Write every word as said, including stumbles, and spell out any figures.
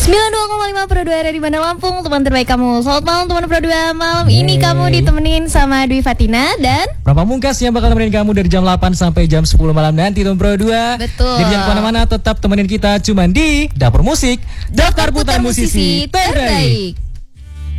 sembilan puluh dua koma lima Pro dua dari Bandar Lampung, teman terbaik kamu. Selamat malam teman Pro dua. Malam Yeay. Ini kamu ditemenin sama Dwi Fatina dan Papa Mungkas yang bakal temenin kamu dari jam delapan sampai jam sepuluh malam nanti teman Pro dua. Betul. Jadi jangan kemana-mana, tetap temenin kita cuman di Dapur Musik, Daftar Putar Musisi Terbaik.